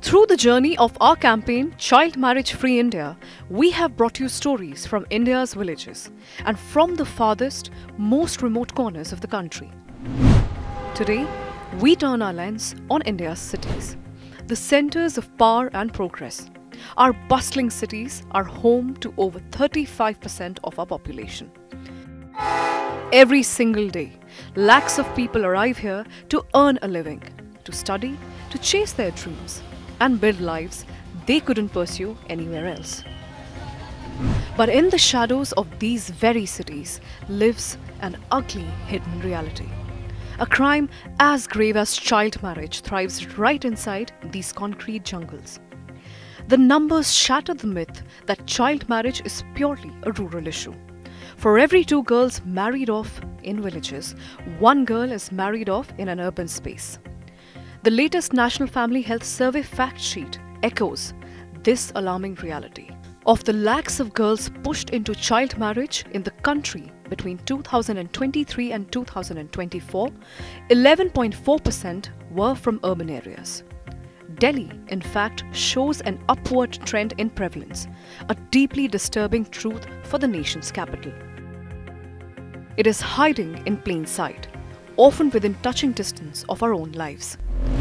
Through the journey of our campaign, Child Marriage Free India, we have brought you stories from India's villages and from the farthest, most remote corners of the country. Today, we turn our lens on India's cities, the centers of power and progress. Our bustling cities are home to over 35% of our population. Every single day, lakhs of people arrive here to earn a living, to study, to chase their dreams, and build lives they couldn't pursue anywhere else. But in the shadows of these very cities lives an ugly hidden reality. A crime as grave as child marriage thrives right inside these concrete jungles. The numbers shatter the myth that child marriage is purely a rural issue. For every 2 girls married off in villages, 1 girl is married off in an urban space. The latest National Family Health Survey fact sheet echoes this alarming reality. Of the lakhs of girls pushed into child marriage in the country between 2023 and 2024, 11.4% were from urban areas. Delhi, in fact, shows an upward trend in prevalence, a deeply disturbing truth for the nation's capital. It is hiding in plain sight, often within touching distance of our own lives.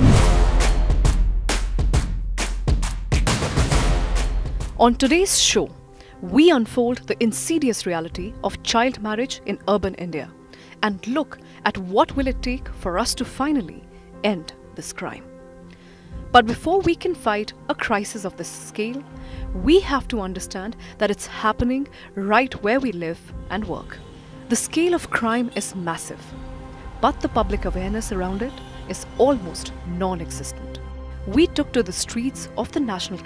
On today's show, we unfold the insidious reality of child marriage in urban India and look at what will it take for us to finally end this crime. But before we can fight a crisis of this scale, we have to understand that it's happening right where we live and work. The scale of crime is massive, but the public awareness around it is almost non-existent. We took to the streets of the national